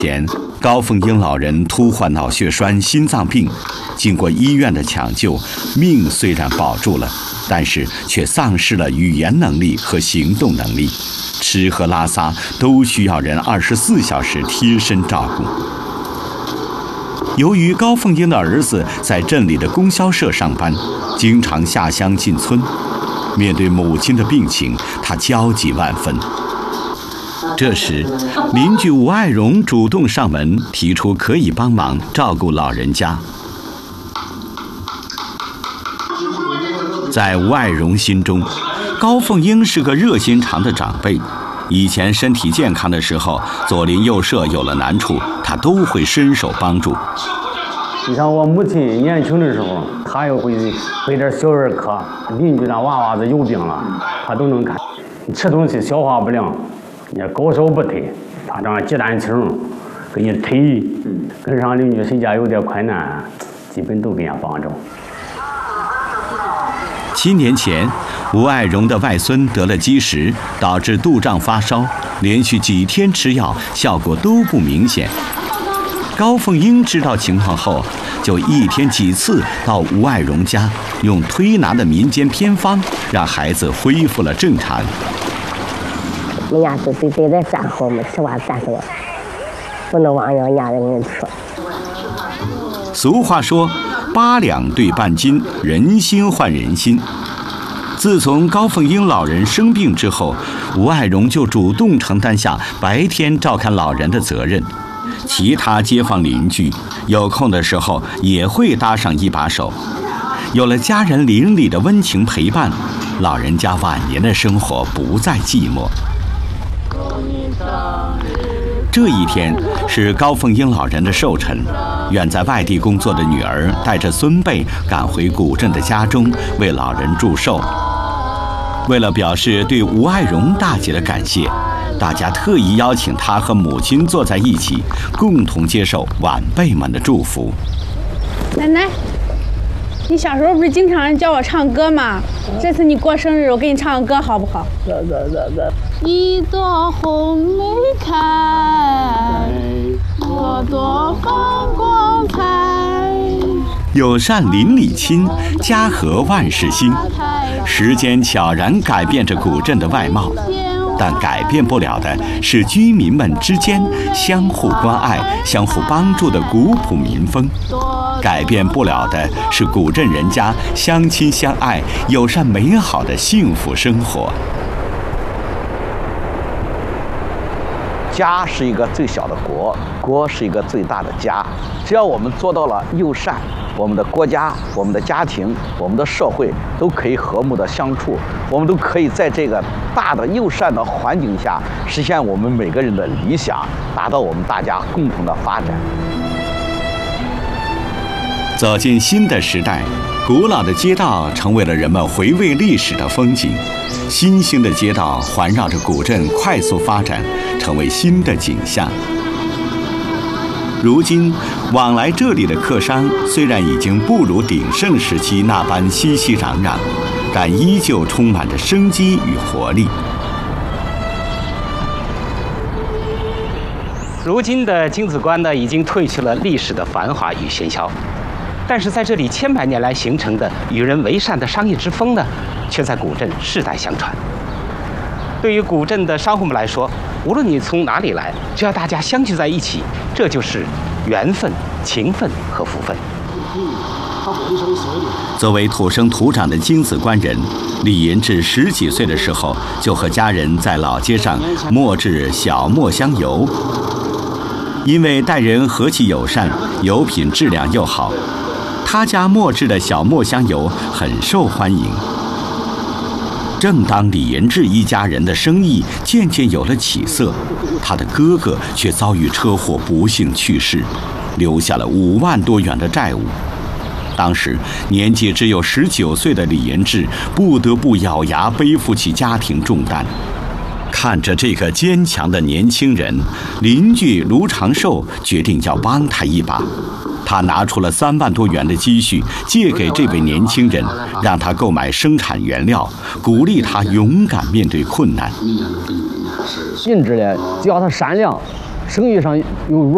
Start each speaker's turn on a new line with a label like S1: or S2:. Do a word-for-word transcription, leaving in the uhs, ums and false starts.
S1: 前，高凤英老人突患脑血栓、心脏病，经过医院的抢救，命虽然保住了，但是却丧失了语言能力和行动能力，吃喝拉撒都需要人二十四小时贴身照顾。由于高凤英的儿子在镇里的供销社上班，经常下乡进村，面对母亲的病情，他焦急万分。这时，邻居吴爱荣主动上门，提出可以帮忙照顾老人家。在吴爱荣心中，高凤英是个热心肠的长辈。以前身体健康的时候，左邻右舍有了难处，他都会伸手帮助。
S2: 你像我母亲年轻的时候，她也会备点小儿科，邻居那娃娃子有病了，她都能看。吃东西消化不良，你高烧不退，她这样鸡蛋清给你推，跟上邻居谁家有点困难，基本都给人家帮着。
S1: 七年前，吴爱荣的外孙得了积食，导致肚胀发烧，连续几天吃药，效果都不明显。高凤英知道情况后，就一天几次到吴爱荣家，用推拿的民间偏方，让孩子恢复了正常。
S3: 人家都对对在站好嘛，吃完站着，不能忘人家人人吃。
S1: 俗话说，八两对半斤，人心换人心。自从高凤英老人生病之后，吴爱荣就主动承担下白天照看老人的责任，其他街坊邻居有空的时候也会搭上一把手。有了家人邻里的温情陪伴，老人家晚年的生活不再寂寞。这一天是高凤英老人的寿辰，远在外地工作的女儿带着孙辈赶回古镇的家中为老人祝寿。为了表示对吴爱荣大姐的感谢，大家特意邀请她和母亲坐在一起，共同接受晚辈们的祝福。
S4: 奶奶，你小时候不是经常教我唱歌吗？这次你过生日，我给你唱个歌好不好？
S2: 得得得得。
S4: 一朵红梅开，朵朵放光彩。
S1: 友善邻里亲，家和万事兴。时间悄然改变着古镇的外貌，但改变不了的是居民们之间相互关爱、相互帮助的古朴民风。改变不了的是古镇人家相亲相爱、友善美好的幸福生活。
S5: 家是一个最小的国，国是一个最大的家。只要我们做到了友善，我们的国家、我们的家庭、我们的社会都可以和睦的相处，我们都可以在这个大的友善的环境下，实现我们每个人的理想，达到我们大家共同的发展。
S1: 走进新的时代，古老的街道成为了人们回味历史的风景，新兴的街道环绕着古镇快速发展，成为新的景象。如今往来这里的客商虽然已经不如鼎盛时期那般熙熙攘攘，但依旧充满着生机与活力。
S6: 如今的京子关呢，已经褪去了历史的繁华与喧嚣，但是在这里千百年来形成的与人为善的商业之风呢，却在古镇世代相传。对于古镇的商户们来说，无论你从哪里来，只要大家相聚在一起，这就是缘分、情分和福分。
S1: 作为土生土长的京子关人，李银志十几岁的时候就和家人在老街上磨制小磨香油。因为待人和气友善，油品质量又好，他家磨制的小磨香油很受欢迎。正当李银志一家人的生意渐渐有了起色，他的哥哥却遭遇车祸不幸去世，留下了五万多元的债务。当时年纪只有十九岁的李银志不得不咬牙背负起家庭重担。看着这个坚强的年轻人，邻居卢长寿决定要帮他一把。他拿出了三万多元的积蓄，借给这位年轻人，让他购买生产原料，鼓励他勇敢面对困难。
S2: 银志呢，只要他善良，生意上有入，